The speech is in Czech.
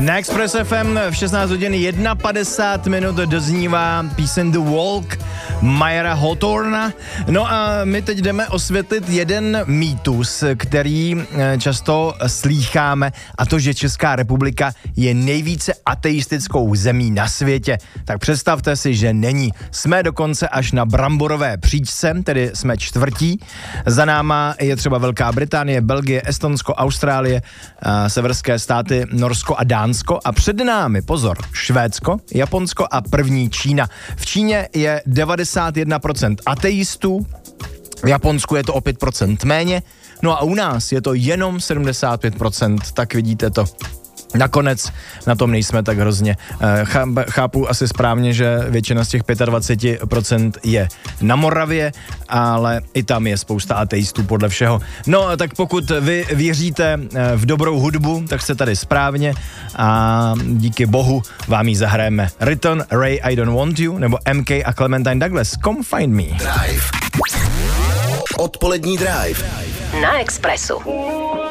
Na Express FM v 16 hodin 51 doznívá píseň The Walk Mayera Hawthorna. No a my teď jdeme osvětlit jeden mýtus, který často slýcháme, a to, že Česká republika je nejvíce ateistickou zemí na světě. Tak představte si, že není. Jsme dokonce až na bramborové příčce, tedy jsme čtvrtí. Za náma je třeba Velká Británie, Belgie, Estonsko, Austrálie, severské státy, Norsko a Dánsko. A před námi, pozor, Švédsko, Japonsko a první Čína. V Číně je 91% ateistů, v Japonsku je to o 5% méně, no a u nás je to jenom 75%, tak vidíte to. Nakonec na tom nejsme tak hrozně. Chápu asi správně, že většina z těch 25% je na Moravě, ale i tam je spousta ateistů podle všeho. No, tak pokud vy věříte v dobrou hudbu, tak jste tady správně a díky bohu vám ji zahrajeme. Return, Ray, I Don't Want You, nebo MK a Clementine Douglas, Come Find Me. Drive. Odpolední Drive. Na Expressu.